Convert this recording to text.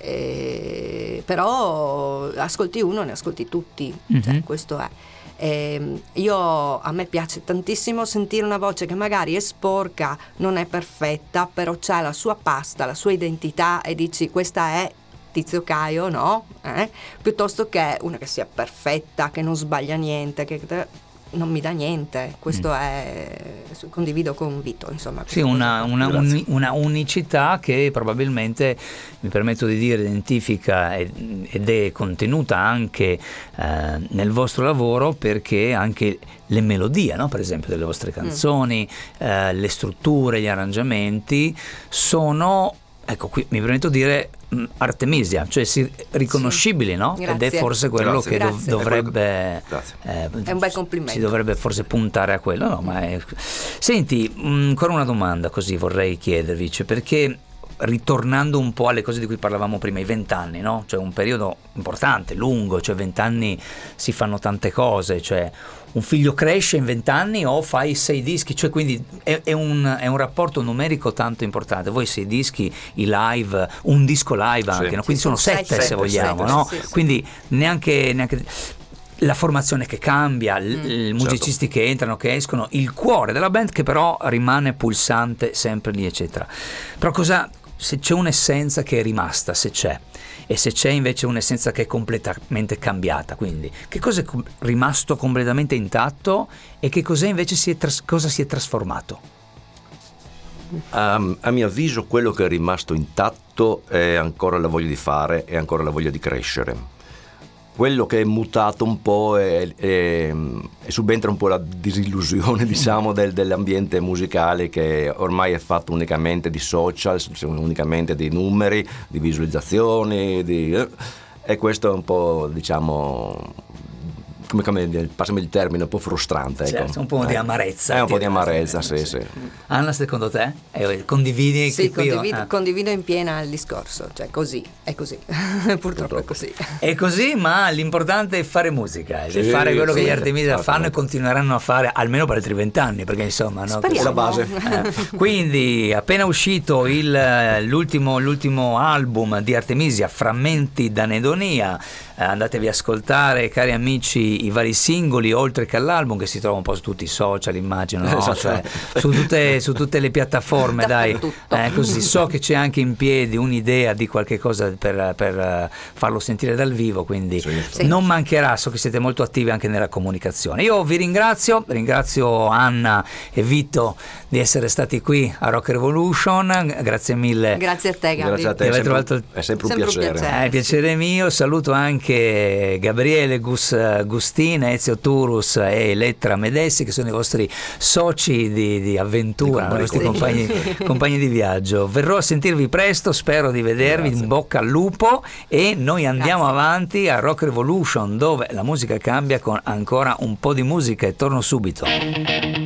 però ascolti uno, ne ascolti tutti, cioè, questo è. A me piace tantissimo sentire una voce che magari è sporca, non è perfetta, però c'ha la sua pasta, la sua identità, e dici questa è Tizio Caio, no? Piuttosto che una che sia perfetta, che non sbaglia niente, che non mi dà niente. Questo è, condivido con Vito, insomma. Sì, una unicità che probabilmente, mi permetto di dire, identifica ed è contenuta anche nel vostro lavoro, perché anche le melodie, no? Per esempio delle vostre canzoni, le strutture, gli arrangiamenti sono, ecco, qui mi permetto di dire, artemisia, cioè riconoscibili, no? Grazie. Ed è forse quello che dovrebbe è un bel complimento. si dovrebbe forse puntare a quello, no? Senti, ancora una domanda così vorrei chiedervi, cioè, perché ritornando un po' alle cose di cui parlavamo prima, i 20 anni, no? Cioè un periodo importante, lungo, cioè 20 anni si fanno tante cose, cioè un figlio cresce in 20 anni o fai 6 dischi, cioè quindi è un rapporto numerico tanto importante. Voi 6 dischi, i live, un disco live anche, no? Quindi sono 7 se vogliamo, no? Sì. Quindi neanche la formazione che cambia, i musicisti che entrano, che escono, il cuore della band che però rimane pulsante sempre lì, eccetera. Però se c'è un'essenza che è rimasta, se c'è, e se c'è invece un'essenza che è completamente cambiata, quindi che cosa è rimasto completamente intatto e che cos'è invece cosa si è trasformato? A mio avviso quello che è rimasto intatto è ancora la voglia di fare e ancora la voglia di crescere. Quello che è mutato un po' è subentra un po' la disillusione, diciamo, dell'ambiente musicale, che ormai è fatto unicamente di social, unicamente di numeri, di visualizzazioni, e questo è un po', diciamo, come passami il termine, un po' frustrante, ecco. Certo, un po' di amarezza. È un po' di amarezza, sì. Anna, secondo te? Condividi? Sì, condivido in piena il discorso, cioè è così. Purtroppo è così. È così, ma l'importante è fare musica, è fare quello che gli Artemisia fanno e continueranno a fare almeno per altri 20 anni, perché insomma, no? Speriamo. La base. Quindi appena uscito l'ultimo album di Artemisia, Frammenti d'Anedonia, andatevi a ascoltare, cari amici, i vari singoli, oltre che all'album, che si trova un po' su tutti i social, immagino, no? Cioè, su tutte le piattaforme, dai, così so che c'è anche in piedi un'idea di qualche cosa per farlo sentire dal vivo, quindi non mancherà. So che siete molto attivi anche nella comunicazione. Io vi ringrazio Anna e Vito di essere stati qui a Rock Revolution, grazie mille. Grazie a te, Gabri. Grazie a te, è sempre un piacere. È piacere mio. Saluto anche Gabriele Gustina, Ezio Turus e Elettra Medessi, che sono i vostri soci di avventura, i vostri compagni di viaggio. Verrò a sentirvi presto, spero di vedervi. In bocca al lupo, e noi andiamo avanti a Rock Revolution, dove la musica cambia con ancora un po' di musica, e torno subito.